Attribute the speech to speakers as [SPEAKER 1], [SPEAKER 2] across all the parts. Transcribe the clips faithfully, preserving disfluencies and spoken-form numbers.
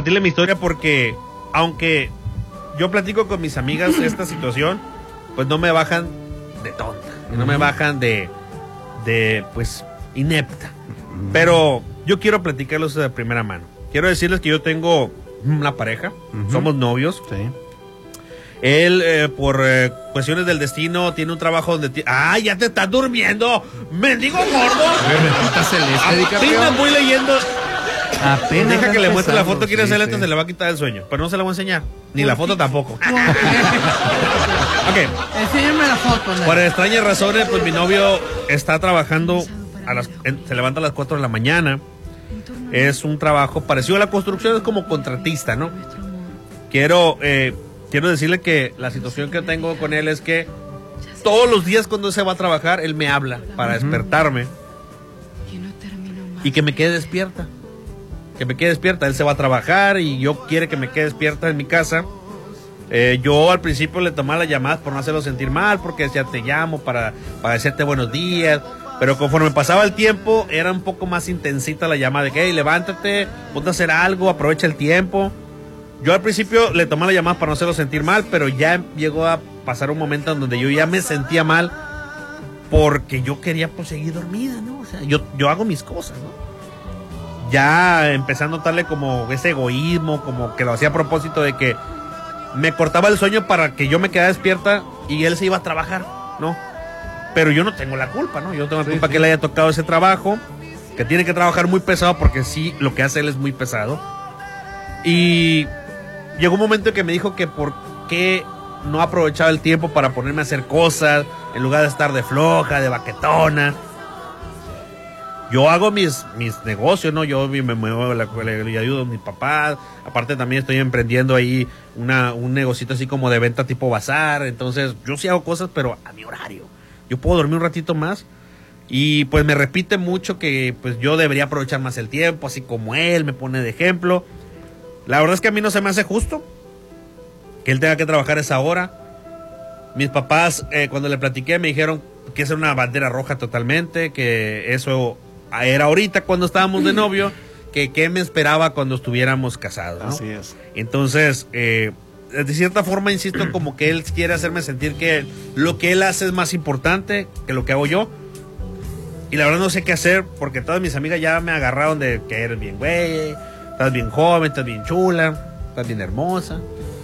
[SPEAKER 1] compartirle mi historia porque, aunque yo platico con mis amigas esta situación, pues no me bajan de tonta, uh-huh. no me bajan de, de, pues, inepta. Uh-huh. Pero yo quiero platicarlos de primera mano. Quiero decirles que yo tengo una pareja, uh-huh. somos novios.
[SPEAKER 2] Sí.
[SPEAKER 1] Él, eh, por eh, cuestiones del destino, tiene un trabajo donde... T- ¡Ah, ya te estás durmiendo! ¡Mendigo gordo! Apenas voy leyendo...
[SPEAKER 2] Apenas
[SPEAKER 1] Deja que le muestre la foto,
[SPEAKER 2] sí,
[SPEAKER 1] quiere hacerle
[SPEAKER 2] sí.
[SPEAKER 1] esto, se le va a quitar el sueño. Pero no se la voy a enseñar. Ni la foto tampoco. Ok.
[SPEAKER 3] Enséñame la foto. ¿no?
[SPEAKER 1] Por extrañas razones, pues mi novio está trabajando, a las, en, se levanta a las cuatro de la mañana. Es un trabajo parecido a la construcción, es como contratista, ¿no? Quiero... Eh, Quiero decirle que la situación que tengo con él es que todos los días cuando se va a trabajar, él me habla para despertarme y que me quede despierta. Que me quede despierta. Él se va a trabajar y yo quiere que me quede despierta en mi casa. Eh, yo al principio le tomaba las llamadas por no hacerlo sentir mal, porque decía te llamo para, para decirte buenos días. Pero conforme pasaba el tiempo, era un poco más intensita la llamada de que hey, levántate, ponte a hacer algo, aprovecha el tiempo. Yo al principio le tomaba la llamada para no hacerlo sentir mal, pero ya llegó a pasar un momento en donde yo ya me sentía mal porque yo quería pues seguir dormida, ¿no? O sea, yo, yo hago mis cosas, ¿no? Ya empecé a notarle como ese egoísmo, como que lo hacía a propósito de que me cortaba el sueño para que yo me quedara despierta y él se iba a trabajar, ¿no? Pero yo no tengo la culpa, ¿no? Yo no tengo la culpa sí, sí. que le haya tocado ese trabajo, que tiene que trabajar muy pesado porque sí, lo que hace él es muy pesado. Y... llegó un momento que me dijo que por qué no aprovechaba el tiempo para ponerme a hacer cosas en lugar de estar de floja, de baquetona. Yo hago mis, mis negocios, ¿no? Yo me muevo la escuela y ayudo a mis papás. Aparte también estoy emprendiendo ahí una, un negocito así como de venta tipo bazar. Entonces yo sí hago cosas, pero a mi horario. Yo puedo dormir un ratito más. Y pues me repite mucho que pues yo debería aprovechar más el tiempo, así como él me pone de ejemplo. La verdad es que a mí no se me hace justo que él tenga que trabajar esa hora. Mis papás, eh, cuando le platiqué, me dijeron que es una bandera roja totalmente, que eso era ahorita cuando estábamos de novio, que qué me esperaba cuando estuviéramos casados, ¿no?
[SPEAKER 2] Así es.
[SPEAKER 1] Entonces, eh, de cierta forma, insisto, como que él quiere hacerme sentir que lo que él hace es más importante que lo que hago yo. Y la verdad no sé qué hacer, porque todas mis amigas ya me agarraron de que eres bien güey, estás bien joven, estás bien chula, estás bien hermosa.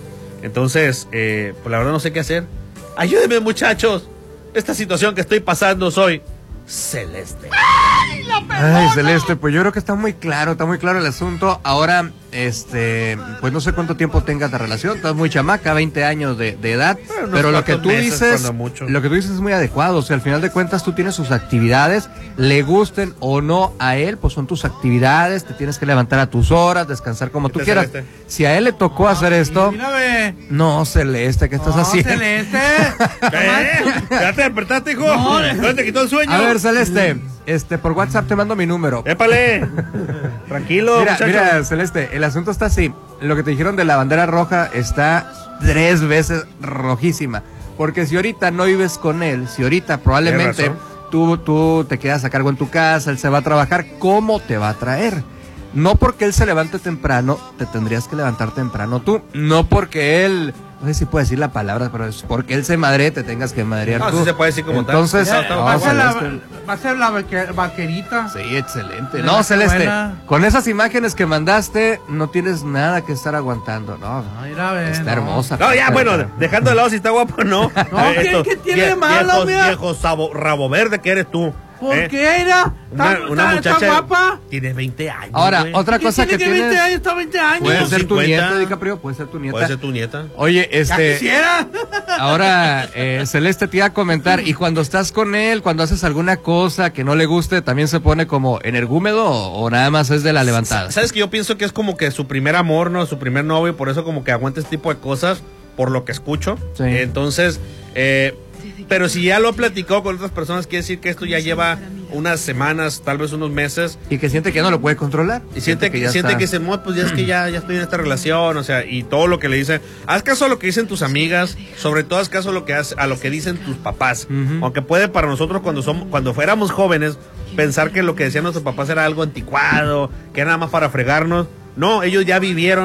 [SPEAKER 1] Entonces, eh, pues la verdad no sé qué hacer. Ayúdenme, muchachos. Esta situación que estoy pasando soy Celeste.
[SPEAKER 3] ¡Ay, la
[SPEAKER 2] Ay, Celeste, pues yo creo que está muy claro, está muy claro el asunto. Ahora, este, pues no sé cuánto tiempo tengas de relación, estás muy chamaca, veinte años de, de edad,
[SPEAKER 1] bueno,
[SPEAKER 2] pero lo que tú dices,
[SPEAKER 1] mucho.
[SPEAKER 2] lo que tú dices es muy adecuado. O sea, al final de cuentas tú tienes sus actividades, le gusten o no a él, pues son tus actividades, te tienes que levantar a tus horas, descansar como tú quieras. Celeste. Si a él le tocó hacer esto,
[SPEAKER 3] mírame.
[SPEAKER 2] No, Celeste, ¿qué estás
[SPEAKER 3] no,
[SPEAKER 2] haciendo?
[SPEAKER 3] Celeste.
[SPEAKER 1] ¿Qué? ¿Ya te despertaste, hijo?
[SPEAKER 3] No,
[SPEAKER 1] ¿No te quitó el sueño?
[SPEAKER 2] A ver, Celeste, este, por WhatsApp te mando mi número.
[SPEAKER 1] ¡Épale! Tranquilo,
[SPEAKER 2] Mira,
[SPEAKER 1] muchacho.
[SPEAKER 2] mira, Celeste, el asunto está así. Lo que te dijeron de la bandera roja está tres veces rojísima. Porque si ahorita no vives con él, si ahorita probablemente tú, tú te quedas a cargo en tu casa, él se va a trabajar, ¿cómo te va a traer? No porque él se levante temprano, te tendrías que levantar temprano tú. No porque él, no sé si puedo decir la palabra, pero es porque él se madre, te tengas que madrear
[SPEAKER 1] no,
[SPEAKER 2] tú.
[SPEAKER 1] Sí se puede decir como
[SPEAKER 2] Entonces,
[SPEAKER 1] tal.
[SPEAKER 3] Entonces,
[SPEAKER 2] no,
[SPEAKER 3] va, a ser la,
[SPEAKER 2] Celeste.
[SPEAKER 3] va a ser la vaque- vaquerita.
[SPEAKER 2] Sí, excelente.
[SPEAKER 3] Mira,
[SPEAKER 2] No,
[SPEAKER 3] qué
[SPEAKER 2] Celeste,
[SPEAKER 3] buena.
[SPEAKER 2] con esas imágenes que mandaste, no tienes nada que estar aguantando, ¿no?
[SPEAKER 3] Ay, la ve,
[SPEAKER 2] Está
[SPEAKER 3] no.
[SPEAKER 2] hermosa.
[SPEAKER 1] No, ya,
[SPEAKER 2] Pero-
[SPEAKER 1] bueno, dejando de lado si está guapo o no.
[SPEAKER 3] No, ¿qué- qué tiene de
[SPEAKER 1] vie-
[SPEAKER 3] malo,
[SPEAKER 1] viejo,
[SPEAKER 3] mira?
[SPEAKER 1] viejo sabo- rabo verde que eres tú.
[SPEAKER 3] ¿Por
[SPEAKER 1] ¿eh?
[SPEAKER 3] qué era?
[SPEAKER 1] Una,
[SPEAKER 3] ¿Tan,
[SPEAKER 1] una
[SPEAKER 3] tan-
[SPEAKER 1] muchacha
[SPEAKER 3] tan guapa?
[SPEAKER 1] tienes veinte años.
[SPEAKER 2] Ahora,
[SPEAKER 1] güey.
[SPEAKER 2] otra
[SPEAKER 3] ¿Qué
[SPEAKER 2] cosa que
[SPEAKER 3] tiene
[SPEAKER 2] tienes...
[SPEAKER 3] veinte años? Está veinte años.
[SPEAKER 2] Puede ser tu
[SPEAKER 1] cincuenta.
[SPEAKER 2] nieta, DiCaprio, puede ser tu nieta.
[SPEAKER 1] Puede ser tu nieta.
[SPEAKER 2] Oye,
[SPEAKER 3] Ya
[SPEAKER 2] este...
[SPEAKER 3] quisiera.
[SPEAKER 2] Ahora, eh, Celeste te iba a comentar, y cuando estás con él, cuando haces alguna cosa que no le guste, ¿también se pone como energúmedo o, o nada más es de la levantada?
[SPEAKER 1] ¿Sabes que yo pienso que es como que su primer amor, ¿no? Su primer novio, por eso como que aguanta este tipo de cosas, por lo que escucho.
[SPEAKER 2] Sí.
[SPEAKER 1] Entonces, eh, pero si ya lo ha platicado con otras personas, quiere decir que esto ya lleva unas semanas, tal vez unos meses.
[SPEAKER 2] Y que siente que no lo puede controlar.
[SPEAKER 1] Y siente que,
[SPEAKER 2] ya
[SPEAKER 1] siente
[SPEAKER 2] está.
[SPEAKER 1] que se mueve, pues ya es que ya, ya estoy en esta relación, o sea, y todo lo que le dicen. Haz caso a lo que dicen tus amigas, sobre todo haz caso a lo que, hace, a lo que dicen tus papás.
[SPEAKER 2] Ujú.
[SPEAKER 1] Aunque puede para nosotros cuando somos, cuando fuéramos jóvenes, pensar que lo que decían nuestros papás era algo anticuado, que era nada más para fregarnos. No, ellos ya vivieron